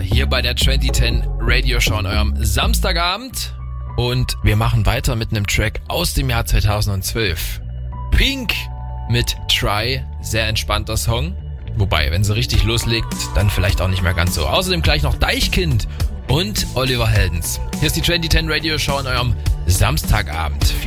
hier bei der 2010 Radio Show an eurem Samstagabend. Und wir machen weiter mit einem Track aus dem Jahr 2012. Pink mit Try, sehr entspannter Song. Wobei, wenn sie richtig loslegt, dann vielleicht auch nicht mehr ganz so. Außerdem gleich noch Deichkind und Oliver Heldens. Hier ist die 2010 Radio Show an eurem Samstagabend. Viel